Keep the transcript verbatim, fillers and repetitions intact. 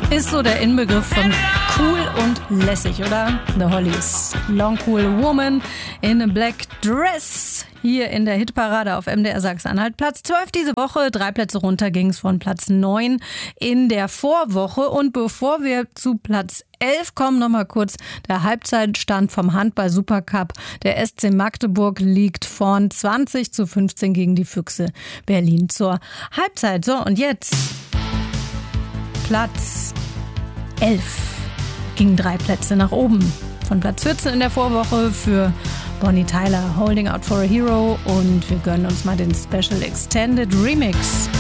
Ist so der Inbegriff von cool und lässig, oder? The Hollies. Long Cool Woman in a Black Dress. Hier in der Hitparade auf M D R Sachsen-Anhalt. Platz zwölf diese Woche. Drei Plätze runter ging es von Platz neun in der Vorwoche. Und bevor wir zu Platz elf kommen, noch mal kurz der Halbzeitstand vom Handball-Supercup. Der S C Magdeburg liegt vorn zwanzig zu fünfzehn gegen die Füchse Berlin zur Halbzeit. So, und jetzt Platz elf. Ging drei Plätze nach oben. Von Platz vierzehn in der Vorwoche für Bonnie Tyler, Holding Out for a Hero. Und wir gönnen uns mal den Special Extended Remix.